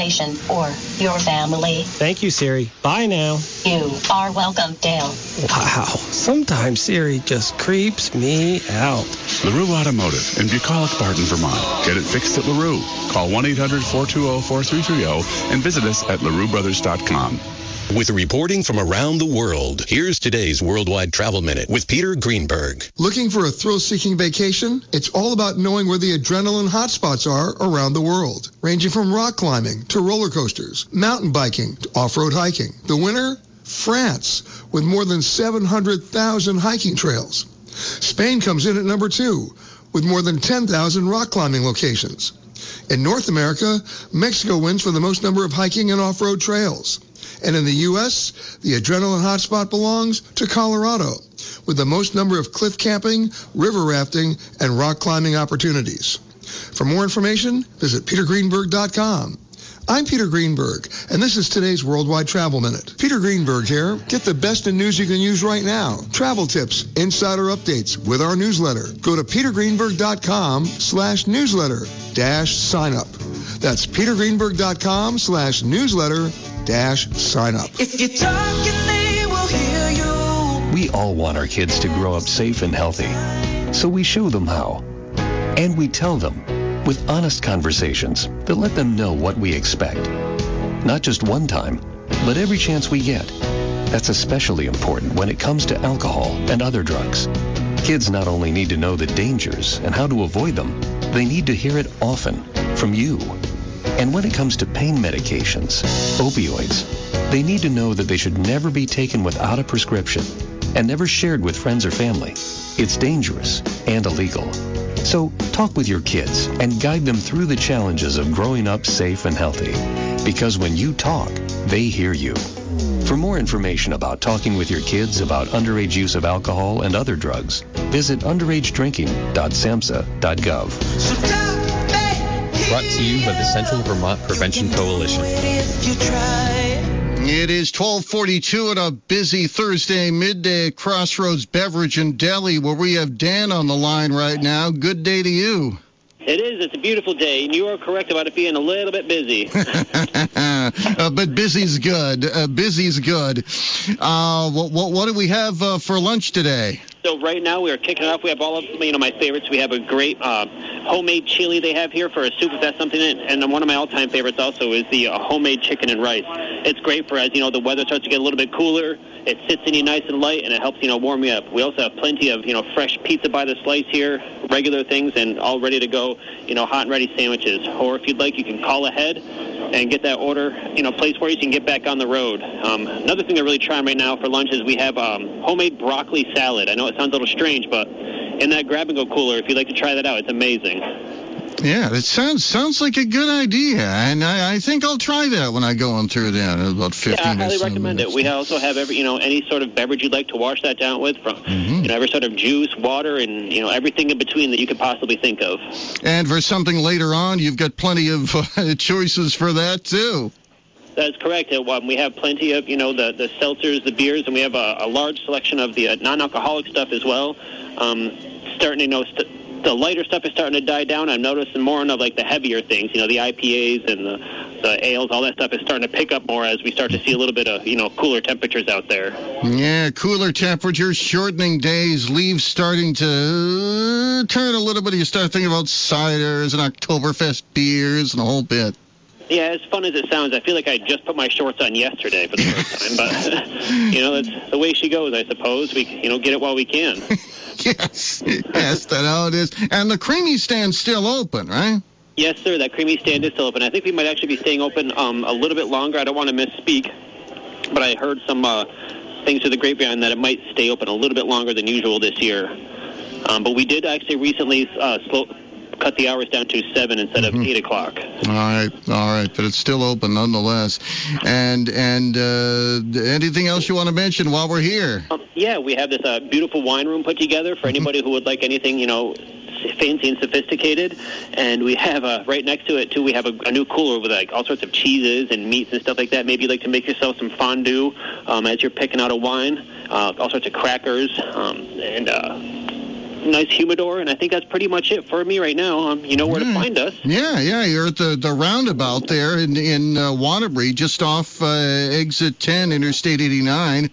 or your family. Thank you, Siri. Bye now. You are welcome, Dale. Wow. Sometimes Siri just creeps me out. LaRue Automotive in Bucolic, Barton, Vermont. Get it fixed at LaRue. Call 1-800-420-4330 and visit us at LaRueBrothers.com. With reporting from around the world, here's today's Worldwide Travel Minute with Peter Greenberg. Looking for a thrill-seeking vacation? It's all about knowing where the adrenaline hotspots are around the world, ranging from rock climbing to roller coasters, mountain biking to off-road hiking. The winner? France, with more than 700,000 hiking trails. Spain comes in at number 2, with more than 10,000 rock climbing locations. In North America, Mexico wins for the most number of hiking and off-road trails. And in the U.S., the adrenaline hotspot belongs to Colorado, with the most number of cliff camping, river rafting, and rock climbing opportunities. For more information, visit petergreenberg.com. I'm Peter Greenberg, and this is today's Worldwide Travel Minute. Peter Greenberg here. Get the best in news you can use right now. Travel tips, insider updates with our newsletter. Go to petergreenberg.com/newsletter-sign up. That's petergreenberg.com/newsletter-sign up. If you're talking, they will hear you. We all want our kids to grow up safe and healthy, so we show them how. And we tell them with honest conversations that let them know what we expect. Not just one time, but every chance we get. That's especially important when it comes to alcohol and other drugs. Kids not only need to know the dangers and how to avoid them, they need to hear it often from you. And when it comes to pain medications, opioids, they need to know that they should never be taken without a prescription and never shared with friends or family. It's dangerous and illegal. So talk with your kids and guide them through the challenges of growing up safe and healthy. Because when you talk, they hear you. For more information about talking with your kids about underage use of alcohol and other drugs, visit underagedrinking.samhsa.gov. Brought to you by the Central Vermont Prevention Coalition. It is 12:42 on a busy Thursday midday at Crossroads Beverage and Deli, where we have Dan on the line right now. Good day to you. It is. It's a beautiful day, and you are correct about it being a little bit busy. But busy's good. Busy's good. What do we have for lunch today? So right now we are kicking it off. We have all of my favorites. We have a great homemade chili they have here for a soup, if that's something. And one of my all-time favorites also is the homemade chicken and rice. It's great for, as the weather starts to get a little bit cooler. It sits in you nice and light, and it helps warm you up. We also have plenty of fresh pizza by the slice here, regular things, and all ready to go. Hot and ready sandwiches. Or if you'd like, you can call ahead and get that order placed for you so you can get back on the road. Another thing they're really trying right now for lunch is we have homemade broccoli salad. I know it sounds a little strange, but in that grab-and-go cooler, if you'd like to try that out, it's amazing. Yeah, it sounds like a good idea, and I think I'll try that when I go on through there in about 15 minutes. Yeah, I highly recommend it. We also have any sort of beverage you'd like to wash that down with, from every sort of juice, water, and everything in between that you could possibly think of. And for something later on, you've got plenty of choices for that too. That's correct. We have plenty of the seltzers, the beers, and we have a large selection of the non-alcoholic stuff as well. The lighter stuff is starting to die down. I'm noticing more of the heavier things, the IPAs and the ales, all that stuff is starting to pick up more as we start to see a little bit of, cooler temperatures out there. Yeah, cooler temperatures, shortening days, leaves starting to turn a little bit. You start thinking about ciders and Oktoberfest beers and a whole bit. Yeah, as fun as it sounds, I feel like I just put my shorts on yesterday for the first time. But, that's the way she goes, I suppose. We, get it while we can. Yes, that's how it is. And the Creamy Stand's still open, right? Yes, sir. That Creamy Stand is still open. I think we might actually be staying open a little bit longer. I don't want to misspeak, but I heard some things through the grapevine that it might stay open a little bit longer than usual this year. But we did actually recently cut the hours down to 7 instead of 8 o'clock. All right, but it's still open nonetheless. And anything else you want to mention while we're here? Yeah, we have this beautiful wine room put together for anybody who would like anything, fancy and sophisticated. And we have right next to it too, we have a new cooler with all sorts of cheeses and meats and stuff like that. Maybe you'd like to make yourself some fondue as you're picking out a wine. All sorts of crackers and nice humidor, and I think that's pretty much it for me right now. You know where to find us. Yeah, you're at the roundabout there in Waterbury, just off exit 10, Interstate 89,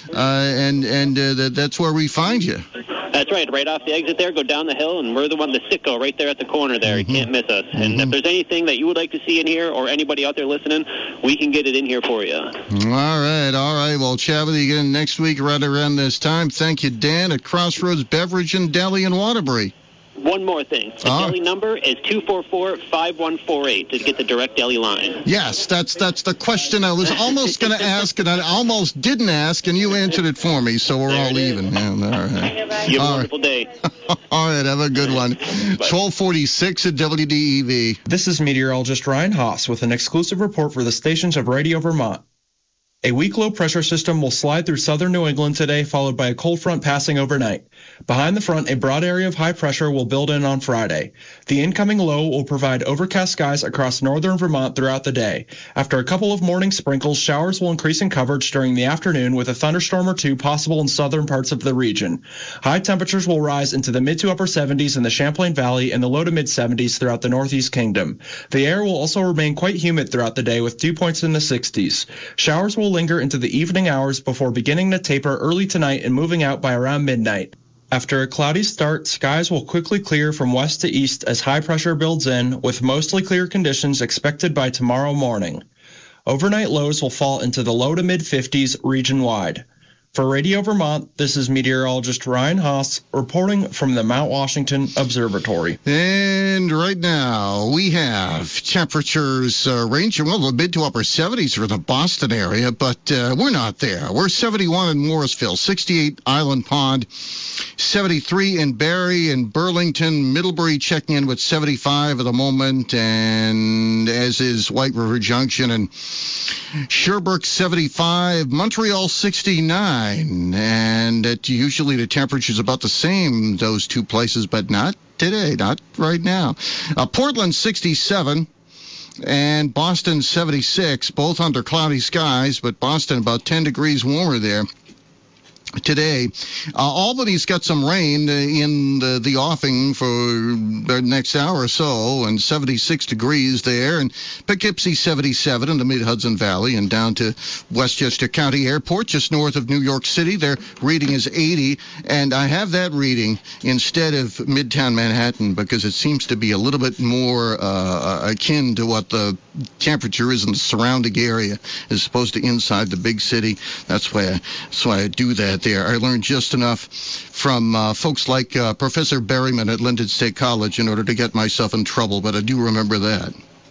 and that's where we find you. That's right off the exit there, go down the hill, and we're the Sitco right there at the corner there. You can't miss us. And if there's anything that you would like to see in here, or anybody out there listening, we can get it in here for you. All right. We'll chat with you again next week right around this time. Thank you, Dan, at Crossroads Beverage and Deli in Waterbury. One more thing. The deli number is 244-5148 to get the direct deli line. Yes, that's the question I was almost going to ask, and I almost didn't ask, and you answered it for me, so we're all even. Yeah, all right. You have a wonderful day. All right, have a good one. 1246 at WDEV. This is meteorologist Ryan Haas with an exclusive report for the stations of Radio Vermont. A weak low-pressure system will slide through southern New England today, followed by a cold front passing overnight. Behind the front, a broad area of high pressure will build in on Friday. The incoming low will provide overcast skies across northern Vermont throughout the day. After a couple of morning sprinkles, showers will increase in coverage during the afternoon, with a thunderstorm or two possible in southern parts of the region. High temperatures will rise into the mid to upper 70s in the Champlain Valley and the low to mid 70s throughout the Northeast Kingdom. The air will also remain quite humid throughout the day, with dew points in the 60s. Showers will linger into the evening hours before beginning to taper early tonight and moving out by around midnight. After a cloudy start, skies will quickly clear from west to east as high pressure builds in, with mostly clear conditions expected by tomorrow morning. Overnight lows will fall into the low to mid 50s region-wide. For Radio Vermont, this is meteorologist Ryan Haas reporting from the Mount Washington Observatory. And right now we have temperatures ranging, the mid to upper 70s for the Boston area, but we're not there. We're 71 in Morrisville, 68 Island Pond, 73 in Barrie and Burlington. Middlebury checking in with 75 at the moment, and as is White River Junction, and Sherbrooke 75, Montreal 69. And usually the temperature's about the same, those two places, but not today, not right now. Portland 67 and Boston 76, both under cloudy skies, but Boston about 10 degrees warmer there today. Albany's got some rain in the offing for the next hour or so, and 76 degrees there, and Poughkeepsie 77 in the mid-Hudson Valley, and down to Westchester County Airport, just north of New York City. Their reading is 80, and I have that reading instead of Midtown Manhattan because it seems to be a little bit more akin to what the temperature is in the surrounding area as opposed to inside the big city. That's why I do that there. I learned just enough from folks like Professor Berryman at Linden State College in order to get myself in trouble, but I do remember that.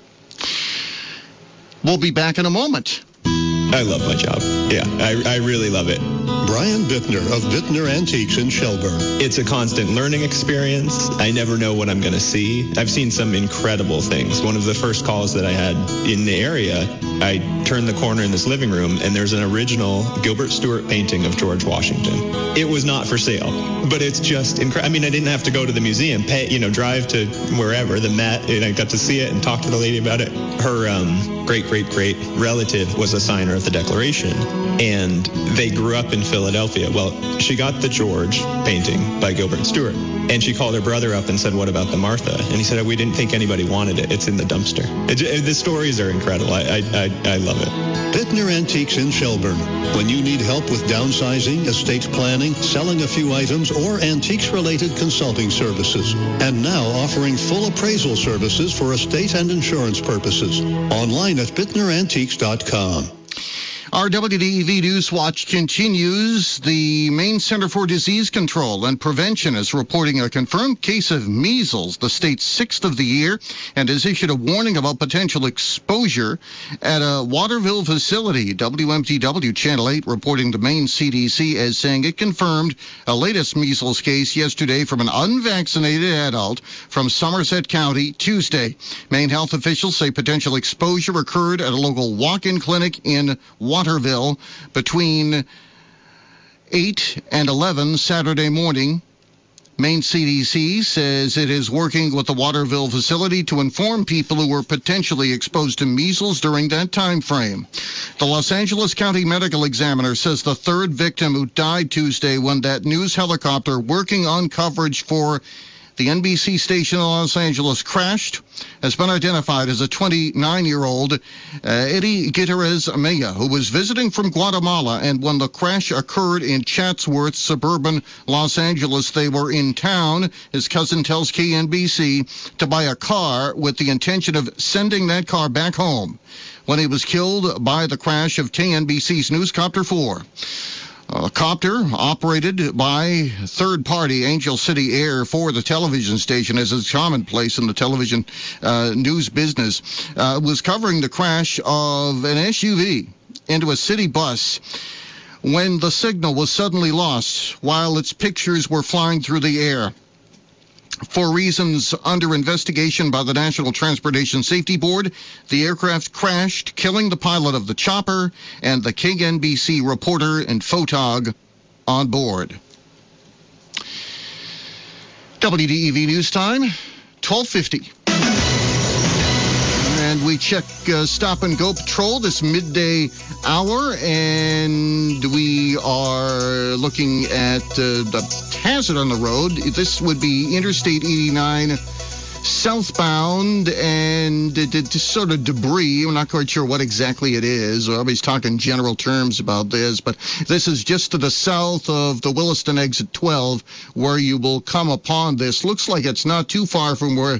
We'll be back in a moment. I love my job. Yeah, I really love it. Brian Bittner of Bittner Antiques in Shelburne. It's a constant learning experience. I never know what I'm going to see. I've seen some incredible things. One of the first calls that I had in the area, I turned the corner in this living room, and there's an original Gilbert Stuart painting of George Washington. It was not for sale, but it's just incredible. I mean, I didn't have to go to the museum, drive to wherever, the Met, and I got to see it and talk to the lady about it. Her great-great-great relative was a signer of the Declaration, and they grew up in Philadelphia. Well, she got the George painting by Gilbert Stuart, and she called her brother up and said, "What about the Martha?" And he said, "We didn't think anybody wanted it. It's in the dumpster." The stories are incredible. I love it. Bittner Antiques in Shelburne. When you need help with downsizing, estate planning, selling a few items, or antiques-related consulting services. And now offering full appraisal services for estate and insurance purposes. Online at bittnerantiques.com. Our WDEV News Watch continues. The Maine Center for Disease Control and Prevention is reporting a confirmed case of measles, the state's sixth of the year, and has issued a warning about potential exposure at a Waterville facility. WMTW Channel 8 reporting the Maine CDC as saying it confirmed a latest measles case yesterday from an unvaccinated adult from Somerset County Tuesday. Maine health officials say potential exposure occurred at a local walk-in clinic in Waterville between 8 and 11 Saturday morning. Maine CDC says it is working with the Waterville facility to inform people who were potentially exposed to measles during that time frame. The Los Angeles County Medical Examiner says the third victim who died Tuesday when that news helicopter working on coverage for the NBC station in Los Angeles crashed has been identified as a 29-year-old Eddie Gutierrez Amaya, who was visiting from Guatemala, and when the crash occurred in Chatsworth, suburban Los Angeles, they were in town, his cousin tells KNBC, to buy a car with the intention of sending that car back home when he was killed by the crash of KNBC's Newscopter 4. A copter operated by third-party Angel City Air for the television station, as is commonplace in the television news business, was covering the crash of an SUV into a city bus when the signal was suddenly lost while its pictures were flying through the air. For reasons under investigation by the National Transportation Safety Board, the aircraft crashed, killing the pilot of the chopper and the KNBC reporter and photog on board. WDEV News Time, 12:50. And we check Stop and Go Patrol this midday hour, and we are looking at the hazard on the road. This would be Interstate 89 southbound, and just sort of debris. I'm not quite sure what exactly it is. We're always talking general terms about this, but this is just to the south of the Williston exit 12, where you will come upon this. Looks like it's not too far from where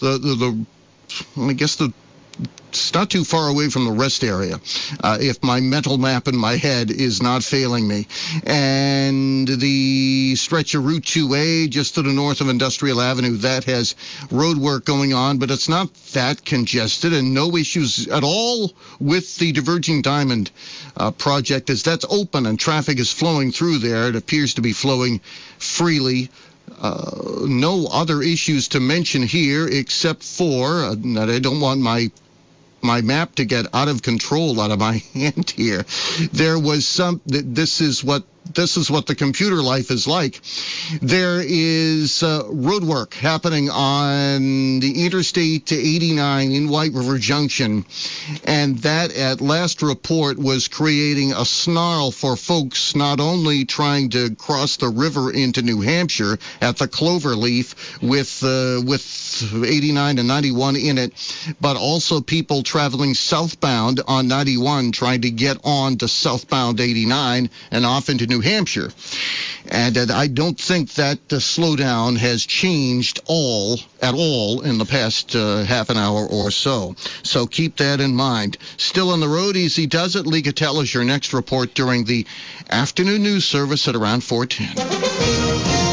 it's not too far away from the rest area, if my mental map in my head is not failing me. And the stretch of Route 2A just to the north of Industrial Avenue, that has road work going on, but it's not that congested, and no issues at all with the Diverging Diamond project, as that's open and traffic is flowing through there. It appears to be flowing freely. No other issues to mention here except for that I don't want my map to get out of control out of my hand here. There was this is what the computer life is like. There is road work happening on the Interstate 89 in White River Junction, and that at last report was creating a snarl for folks not only trying to cross the river into New Hampshire at the Cloverleaf with 89 and 91 in it, but also people traveling southbound on 91 trying to get on to southbound 89 and off into New Hampshire. And I don't think that the slowdown has changed at all in the past half an hour or so. So keep that in mind. Still on the road, easy does it. Lee Gattel is your next report during the afternoon news service at around 4:10.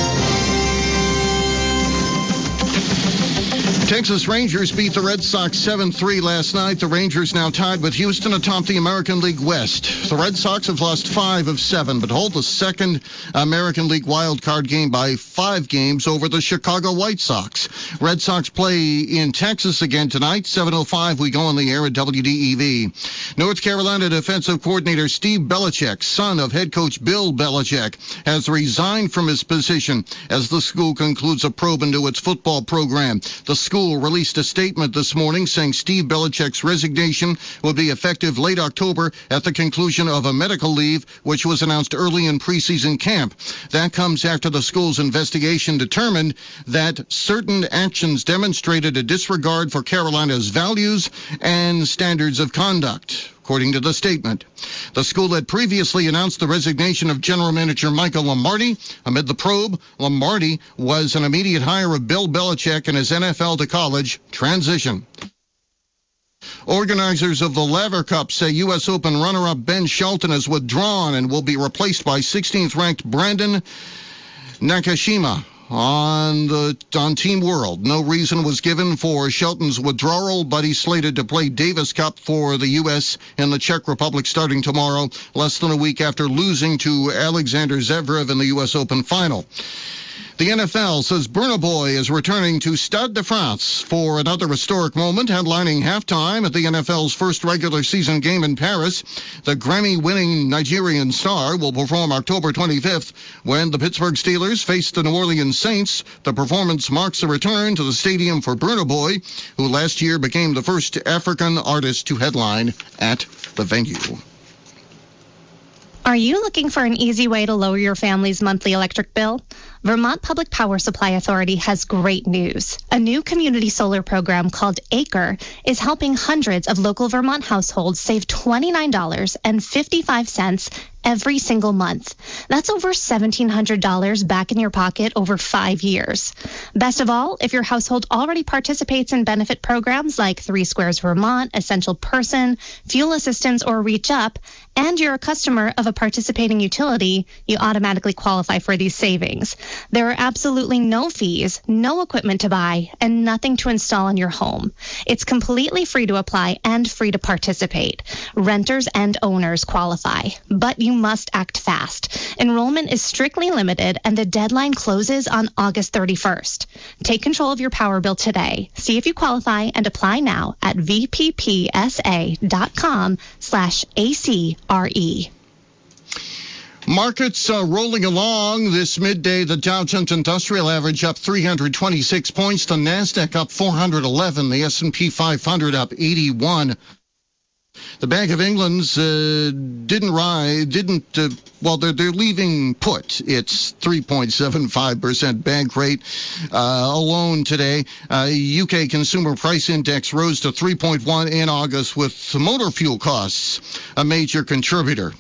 Texas Rangers beat the Red Sox 7-3 last night. The Rangers now tied with Houston atop the American League West. The Red Sox have lost 5 of 7, but hold the second American League wild card game by 5 games over the Chicago White Sox. Red Sox play in Texas again tonight. 7:05, we go on the air at WDEV. North Carolina defensive coordinator Steve Belichick, son of head coach Bill Belichick, has resigned from his position as the school concludes a probe into its football program. The school released a statement this morning saying Steve Belichick's resignation will be effective late October at the conclusion of a medical leave, which was announced early in preseason camp. That comes after the school's investigation determined that certain actions demonstrated a disregard for Carolina's values and standards of conduct. According to the statement, the school had previously announced the resignation of general manager Michael Lombardi. Amid the probe, Lombardi was an immediate hire of Bill Belichick in his NFL to college transition. Organizers of the Laver Cup say U.S. Open runner-up Ben Shelton is withdrawn and will be replaced by 16th-ranked Brandon Nakashima on Team World. No reason was given for Shelton's withdrawal, but he's slated to play Davis Cup for the U.S. and the Czech Republic starting tomorrow, less than a week after losing to Alexander Zverev in the U.S. Open final. The NFL says Burna Boy is returning to Stade de France for another historic moment, headlining halftime at the NFL's first regular season game in Paris. The Grammy-winning Nigerian star will perform October 25th when the Pittsburgh Steelers face the New Orleans Saints. The performance marks a return to the stadium for Burna Boy, who last year became the first African artist to headline at the venue. Are you looking for an easy way to lower your family's monthly electric bill? Vermont Public Power Supply Authority has great news. A new community solar program called ACRE is helping hundreds of local Vermont households save $29.55 every single month. That's over $1,700 back in your pocket over 5 years. Best of all, if your household already participates in benefit programs like 3 Squares Vermont, Essential Person, Fuel Assistance, or Reach Up, and you're a customer of a participating utility, you automatically qualify for these savings. There are absolutely no fees, no equipment to buy, and nothing to install in your home. It's completely free to apply and free to participate. Renters and owners qualify, but you must act fast. Enrollment is strictly limited, and the deadline closes on August 31st. Take control of your power bill today. See if you qualify and apply now at vppsa.com/ACRE. Markets are rolling along this midday. The Dow Jones Industrial Average up 326 points. The Nasdaq up 411. The S&P 500 up 81. The Bank of England's didn't rise. They're leaving put. It's 3.75% bank rate alone today. UK Consumer Price Index rose to 3.1 in August, with motor fuel costs a major contributor.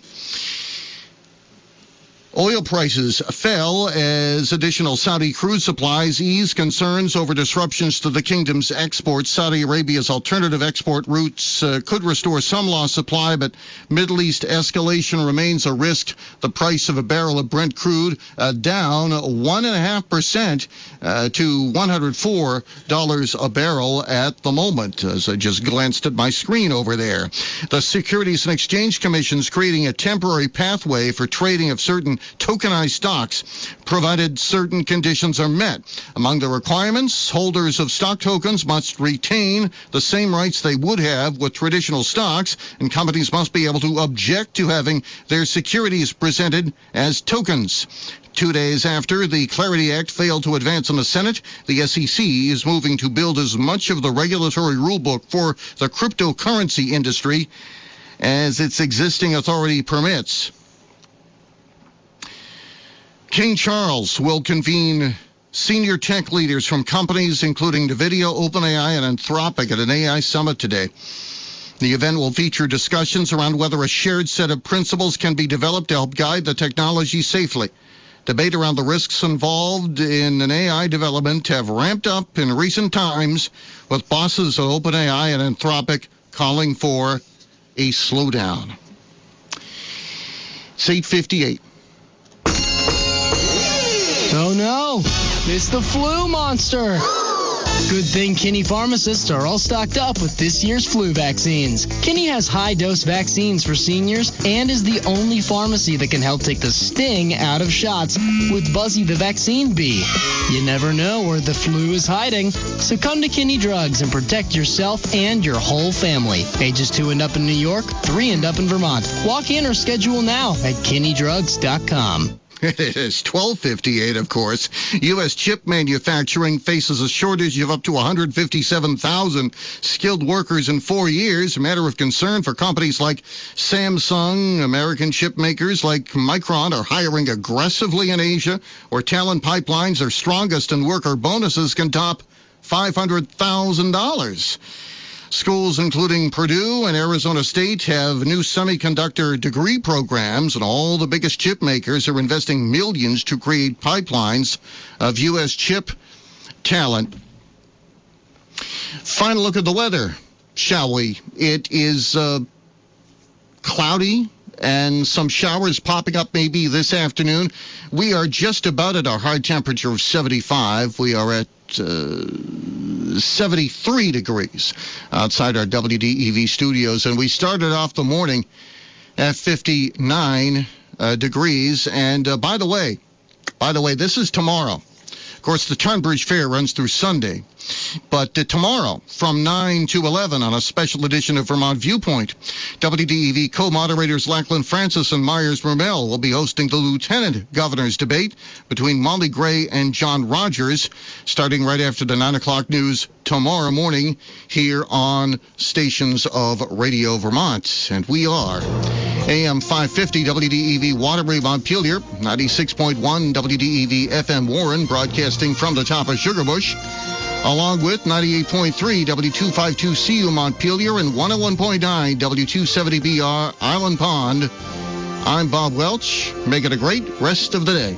Oil prices fell as additional Saudi crude supplies eased concerns over disruptions to the kingdom's exports. Saudi Arabia's alternative export routes could restore some lost supply, but Middle East escalation remains a risk. The price of a barrel of Brent crude down 1.5% to $104 a barrel at the moment, as I just glanced at my screen over there. The Securities and Exchange Commission is creating a temporary pathway for trading of certain tokenized stocks, provided certain conditions are met. Among the requirements, holders of stock tokens must retain the same rights they would have with traditional stocks, and companies must be able to object to having their securities presented as tokens. 2 days after the Clarity Act failed to advance in the Senate, the SEC is moving to build as much of the regulatory rulebook for the cryptocurrency industry as its existing authority permits. King Charles will convene senior tech leaders from companies including NVIDIA, OpenAI, and Anthropic at an AI summit today. The event will feature discussions around whether a shared set of principles can be developed to help guide the technology safely. Debate around the risks involved in an AI development have ramped up in recent times, with bosses of OpenAI and Anthropic calling for a slowdown. It's 8:58. Oh no, it's the flu monster. Good thing Kinney pharmacists are all stocked up with this year's flu vaccines. Kinney has high-dose vaccines for seniors and is the only pharmacy that can help take the sting out of shots with Buzzy the Vaccine Bee. You never know where the flu is hiding, so come to Kinney Drugs and protect yourself and your whole family. Ages 2 and up in New York, 3 and up in Vermont. Walk in or schedule now at KinneyDrugs.com. It is 12:58, of course. U.S. chip manufacturing faces a shortage of up to 157,000 skilled workers in 4 years, a matter of concern for companies like Samsung. American chip makers like Micron are hiring aggressively in Asia, where talent pipelines are strongest and worker bonuses can top $500,000. Schools including Purdue and Arizona State have new semiconductor degree programs, and all the biggest chip makers are investing millions to create pipelines of U.S. chip talent. Final look at the weather, shall we? It is cloudy and some showers popping up maybe this afternoon. We are just about at our high temperature of 75. We are at 73 degrees outside our WDEV studios, and we started off the morning at 59 degrees. And by the way, this is tomorrow. Of course, the Tunbridge Fair runs through Sunday. But tomorrow, from 9 to 11, on a special edition of Vermont Viewpoint, WDEV co-moderators Lachlan Francis and Myers Rumel will be hosting the Lieutenant Governor's debate between Molly Gray and John Rogers, starting right after the 9 o'clock news tomorrow morning here on Stations of Radio Vermont. And we are AM 550 WDEV Waterbury Montpelier, 96.1 WDEV FM Warren, broadcasting from the top of Sugarbush, along with 98.3 W252 CU Montpelier and 101.9 W270BR Island Pond. I'm Bob Welch. Make it a great rest of the day.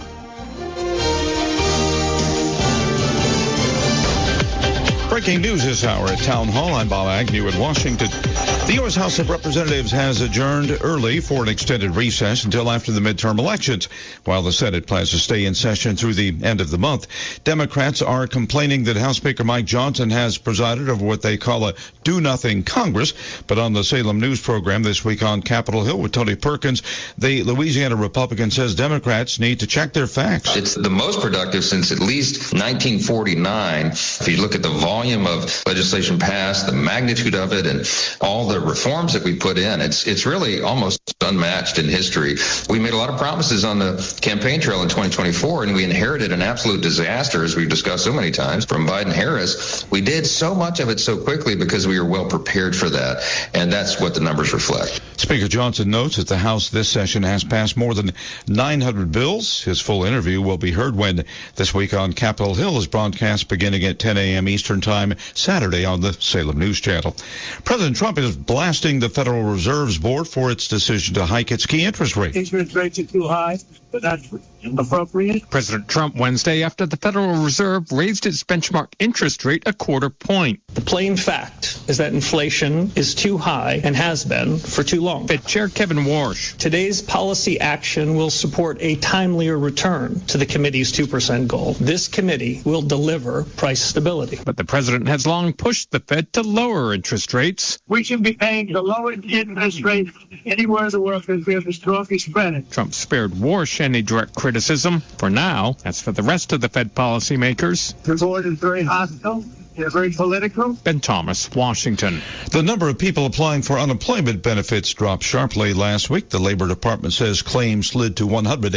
Breaking news this hour at Town Hall. I'm Bob Agnew in Washington. The U.S. House of Representatives has adjourned early for an extended recess until after the midterm elections, while the Senate plans to stay in session through the end of the month. Democrats are complaining that House Speaker Mike Johnson has presided over what they call a do-nothing Congress. But on the Salem News program this week on Capitol Hill with Tony Perkins, the Louisiana Republican says Democrats need to check their facts. It's the most productive since at least 1949. If you look at the volume of legislation passed, the magnitude of it, and all the reforms that we put in, it's really almost unmatched in history. We made a lot of promises on the campaign trail in 2024, and we inherited an absolute disaster, as we've discussed so many times, from Biden-Harris. We did so much of it so quickly because we were well prepared for that, and that's what the numbers reflect. Speaker Johnson notes that the House this session has passed more than 900 bills. His full interview will be heard when this week on Capitol Hill is broadcast beginning at 10 a.m. Eastern Time Saturday on the Salem News Channel. President Trump is blasting the Federal Reserve's board for its decision to hike its key interest rate. Interest rates are too high, but that's appropriate. President Trump Wednesday after the Federal Reserve raised its benchmark interest rate a quarter point. The plain fact is that inflation is too high and has been for too long. Fed Chair Kevin Warsh. Today's policy action will support a timelier return to the committee's 2% goal. This committee will deliver price stability. But the president has long pushed the Fed to lower interest rates. We should be paying the lowest interest rate anywhere in the world because we have the strongest credit. Trump spared Warsh any direct criticism. For now, as for the rest of the Fed policymakers, the board is very hostile. They're very political. Ben Thomas, Washington. The number of people applying for unemployment benefits dropped sharply last week. The Labor Department says claims slid to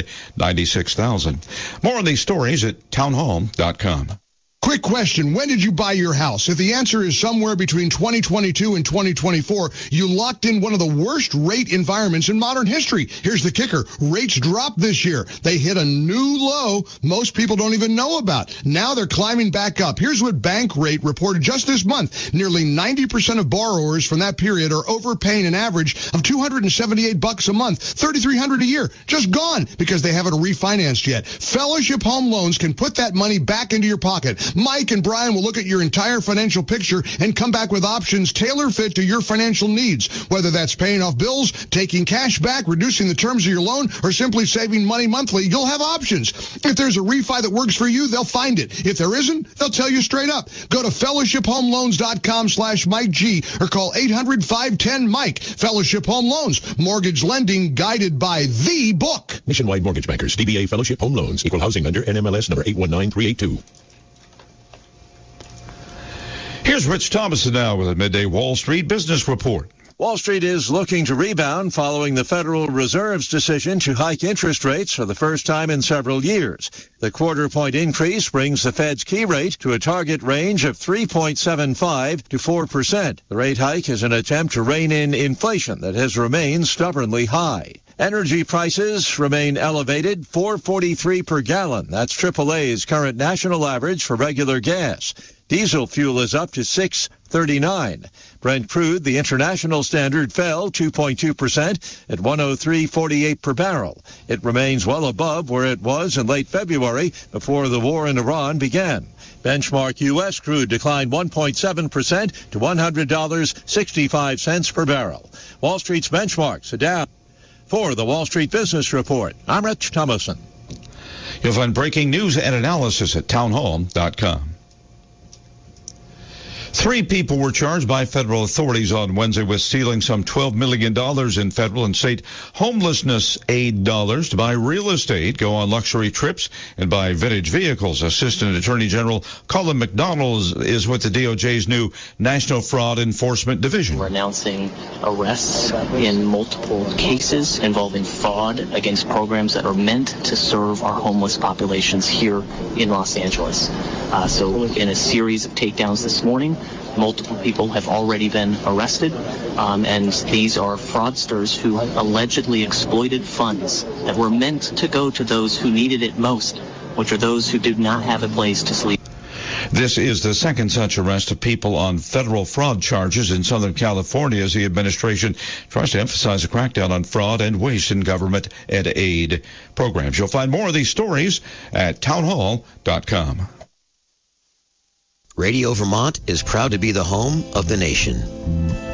196,000. More on these stories at townhall.com. Quick question. When did you buy your house? If the answer is somewhere between 2022 and 2024, you locked in one of the worst rate environments in modern history. Here's the kicker. Rates dropped this year. They hit a new low most people don't even know about. Now they're climbing back up. Here's what Bankrate reported just this month. Nearly 90% of borrowers from that period are overpaying an average of $278 a month, $3,300 a year. Just gone because they haven't refinanced yet. Fellowship Home Loans can put that money back into your pocket. Mike and Brian will look at your entire financial picture and come back with options tailor-fit to your financial needs, whether that's paying off bills, taking cash back, reducing the terms of your loan, or simply saving money monthly. You'll have options. If there's a refi that works for you, they'll find it. If there isn't, they'll tell you straight up. Go to fellowshiphomeloans.com/Mike G or call 800-510-MIKE. Fellowship Home Loans. Mortgage lending guided by the book. Nationwide Mortgage Bankers, DBA Fellowship Home Loans, Equal Housing Lender, NMLS number 819382. Here's Rich Thomason now with a midday Wall Street business report. Wall Street is looking to rebound following the Federal Reserve's decision to hike interest rates for the first time in several years. The quarter-point increase brings the Fed's key rate to a target range of 3.75 to 4%. The rate hike is an attempt to rein in inflation that has remained stubbornly high. Energy prices remain elevated, $4.43 per gallon. That's AAA's current national average for regular gas. Diesel fuel is up to $6.39. Brent crude, the international standard, fell 2.2% at $103.48 per barrel. It remains well above where it was in late February before the war in Iran began. Benchmark U.S. crude declined 1.7% to $100.65 per barrel. Wall Street's benchmarks are down. For the Wall Street Business Report, I'm Rich Thomason. You'll find breaking news and analysis at townhall.com. 3 people were charged by federal authorities on Wednesday with stealing some $12 million in federal and state homelessness aid dollars to buy real estate, go on luxury trips, and buy vintage vehicles. Assistant Attorney General Colin McDonald is with the DOJ's new National Fraud Enforcement Division. We're announcing arrests in multiple cases involving fraud against programs that are meant to serve our homeless populations here in Los Angeles. So in a series of takedowns this morning, Multiple people have already been arrested, and these are fraudsters who allegedly exploited funds that were meant to go to those who needed it most, which are those who did not have a place to sleep. This is the second such arrest of people on federal fraud charges in Southern California as the administration tries to emphasize a crackdown on fraud and waste in government and aid programs. You'll find more of these stories at townhall.com. Radio Vermont is proud to be the home of the nation.